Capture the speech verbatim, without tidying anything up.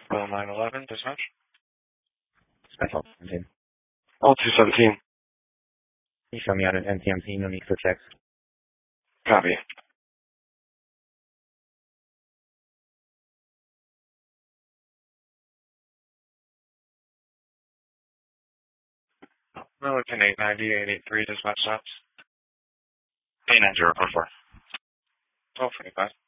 Well, nine eleven, dispatch. Special seventeen. All two seventeen. Can you show me out an N C M C, no need for checks? Copy. Milliken eight ninety, eight eighty-three, dispatch stops. eight nine zero four four. twelve forty-five.